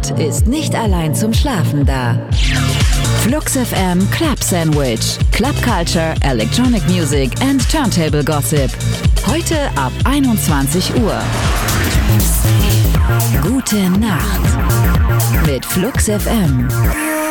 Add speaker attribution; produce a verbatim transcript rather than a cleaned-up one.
Speaker 1: Ort ist nicht allein zum Schlafen da. Flux F M Club Sandwich. Club Culture, Electronic Music and Turntable Gossip. Heute ab einundzwanzig Uhr. Gute Nacht mit Flux F M.